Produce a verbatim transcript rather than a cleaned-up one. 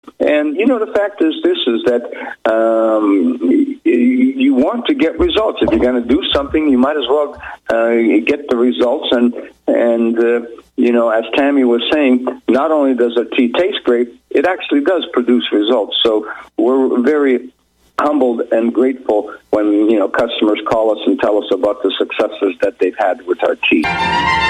And, you know, the fact is this, is that um, you want to get results. If you're going to do something, you might as well uh, get the results. And, and uh, you know, as Tammy was saying, not only does a tea taste great, it actually does produce results. So we're very humbled and grateful when, you know, customers call us and tell us about the successes that they've had with our tea.